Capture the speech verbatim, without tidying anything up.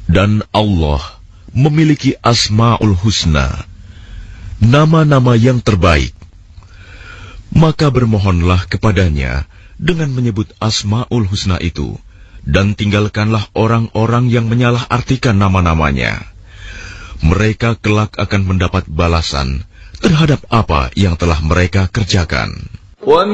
Dan Allah memiliki Asma'ul Husna, nama-nama yang terbaik. Maka bermohonlah kepadanya dengan menyebut Asma'ul Husna itu, dan tinggalkanlah orang-orang yang menyalahartikan nama-namanya. Mereka kelak akan mendapat balasan terhadap apa yang telah mereka kerjakan.